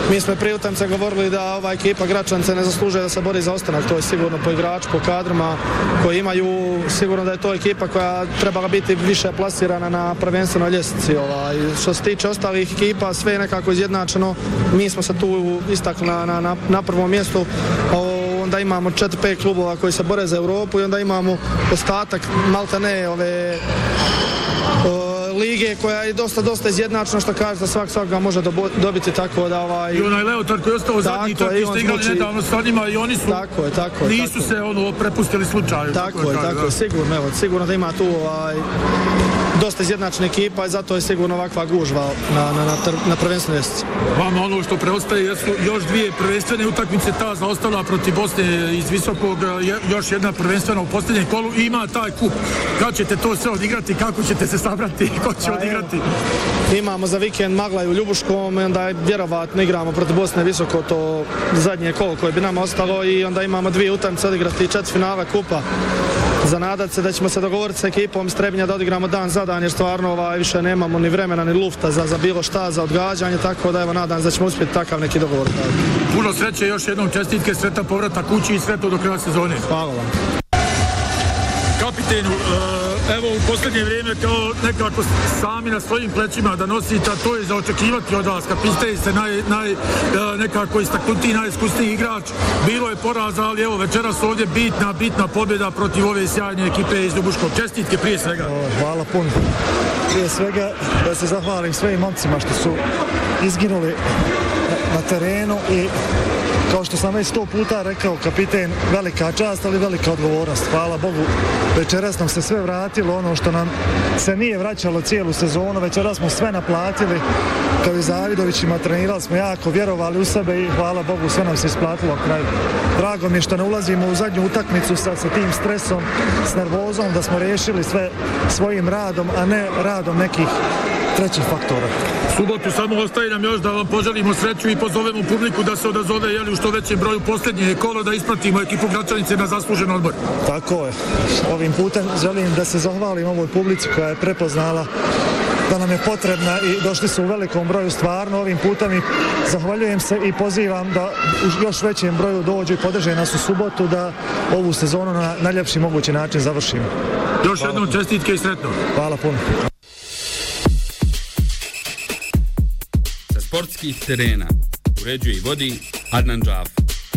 Mi smo prije utakmice govorili da ova ekipa Gračanice ne zaslužuje da se bori za ostanak, to je sigurno po igraču, po kadrima koji imaju, sigurno da je to ekipa koja trebala biti više plasirana na prvenstvenoj ljestvici. Što se tiče ostalih ekipa, sve je nekako izjednačeno, mi smo se tu istakli na prvom mjestu, onda imamo 4-5 klubova koji se bore za Europu i onda imamo ostatak maltene ove lige koja je dosta izjednačena, što kaže da svakoga može dobiti, tako da I onaj Leotar koji je ostao zadnji, tako ste igrali nedavno sa njima i oni su nisu se prepustili slučaju. Tako je, sigurno da ima tu dosta izjednačena ekipa i zato je sigurno ovakva gužva na prvenstvenoj ljestvici. Vama ono što preostaje jesu još dvije prvenstvene utakmice, ta zaostala protiv Bosne iz Visokog, još jedna prvenstvena u posljednjem kolu i ima taj kup. Kako ćete to sve odigrati, kako ćete se sabrati, ko će odigrati? Imamo za vikend Maglaj u Ljubuškom i onda vjerovatno igramo protiv Bosne Visoko, to zadnje kolo koje bi nam ostalo i onda imamo dvije utakmice odigrati četvrtfinale kupa. Za nadat se da ćemo se dogovoriti sa ekipom iz Trebinja da odigramo dan za dan, jer stvarno više nemamo ni vremena ni lufta za bilo šta, za odgađanje, tako da nadam se da ćemo uspjeti takav neki dogovor. Puno sreće, još jednom čestitke, sretan povratak kući i sretno do kraja sezone. Hvala vam. Kapitenu, evo u posljednje vrijeme kao nekako sami na svojim plećima da nosite, a to je za očekivati od vas, kad pistaje se nekako istaknutiji, najiskusniji igrač. Bilo je poraza, ali evo večeras ovdje bitna pobjeda protiv ove sjajne ekipe iz Ljubuškog. Čestitke prije svega. Hvala puno. Prije svega da se zahvalim svojim momcima što su izginuli na terenu i kao što sam već 100 puta rekao, kapiten, velika čast, ali velika odgovornost. Hvala Bogu, večeras nam se sve vratilo, ono što nam se nije vraćalo cijelu sezonu, večeras smo sve naplatili, kao i Zavidovićima, trenirali smo jako, vjerovali u sebe i hvala Bogu, sve nam se isplatilo na kraju. Drago mi je što ne ulazimo u zadnju utakmicu sa tim stresom, s nervozom, da smo riješili sve svojim radom, a ne radom nekih trećih faktora. Subotu samo ostaje nam još da vam poželimo sreću i pozovemo publiku da se odazove u što većem broju posljednje kolo, da ispratimo ekipu Gračanice na zaslužen odmor. Tako je. Ovim putem želim da se zahvalim ovoj publici koja je prepoznala da nam je potrebna i došli su u velikom broju stvarno. Ovim putem i zahvaljujem se i pozivam da u još većem broju dođu i podrže nas u subotu da ovu sezonu na najljepši mogući način završimo. Još jednom čestitke i sretno. Hvala puno. Sa sportskih terena uređuje i vodi Adnan Džaf.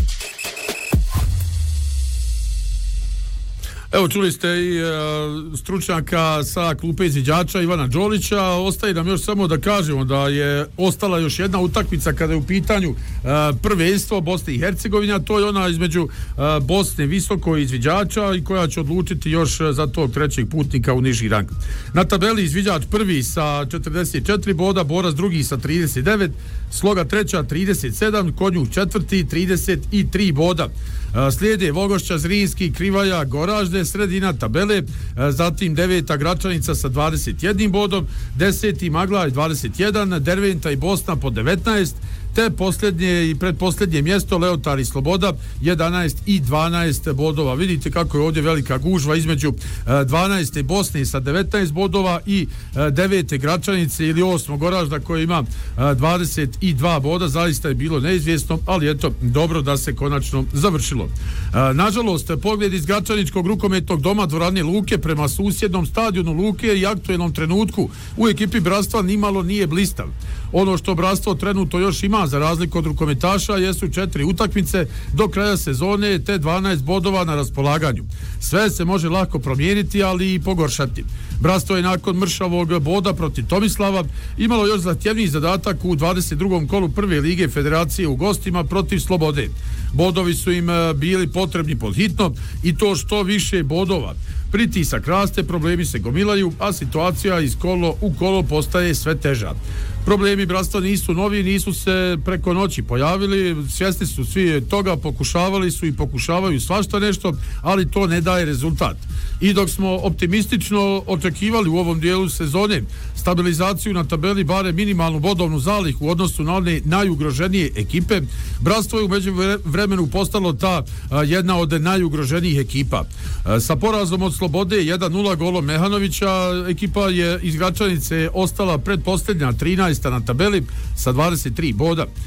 Evo, čuli ste i stručnjaka sa klupe izviđača Ivana Đolića. Ostaje nam još samo da kažemo da je ostala još jedna utakmica kada je u pitanju prvenstvo Bosne i Hercegovine, to je ona između Bosne Visoko i izviđača i koja će odlučiti još za tog trećeg putnika u niži rang. Na tabeli izviđač prvi sa 44 boda, Borac drugi sa 39, Sloga treća 37, Konjuh četvrti 33 boda. Slijede Vogošća, Zrinski, Krivaja, Goražde, sredina tabele, zatim 9. Gračanica sa 21 bodom, 10. Maglaj 21, Derventa i Bosna po 19, te posljednje i predposljednje mjesto Leotar i Sloboda 11 i 12 bodova. Vidite kako je ovdje velika gužva između 12. Bosne sa 19 bodova i 9. Gračanice ili 8. Goražda koji ima 22 boda. Zaista je bilo neizvjesno, ali eto, dobro da se konačno završilo. Nažalost, pogled iz Gračaničkog rukometnog doma dvorane Luke prema susjednom stadionu Luke i aktuelnom trenutku u ekipi Bratstva nimalo nije blistav. Ono što Bratstvo trenutno još ima za razliku od rukometaša jesu 4 utakmice do kraja sezone te 12 bodova na raspolaganju. Sve se može lako promijeniti, ali i pogoršati. Bratstvo je nakon mršavog boda protiv Tomislava imalo još zahtjevniji zadatak u 22. kolu prve lige federacije u gostima protiv Slobode. Bodovi su im bili potrebni pod hitno i to što više bodova. Pritisak raste, problemi se gomilaju, a situacija iz kolo u kolo postaje sve teža. Problemi Bratstva nisu novi, nisu se preko noći pojavili, svjesni su svi toga, pokušavali su i pokušavaju svašta nešto, ali to ne daje rezultat. I dok smo optimistično očekivali u ovom dijelu sezone stabilizaciju na tabeli, bare minimalnu bodovnu zalihu u odnosu na one najugroženije ekipe, Bratstvo je u međuvremenu postalo ta jedna od najugroženijih ekipa. Sa porazom od Slobode 1-0 golom Mehanovića, ekipa je iz Gračanice ostala predposljednja 13. na tabeli sa 23 boda.